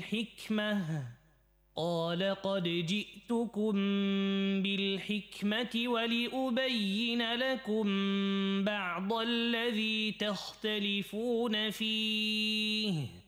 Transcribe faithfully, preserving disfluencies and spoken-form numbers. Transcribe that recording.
الحكمة قال قد جئتكم بالحكمة ولأبين لكم بعض الذي تختلفون فيه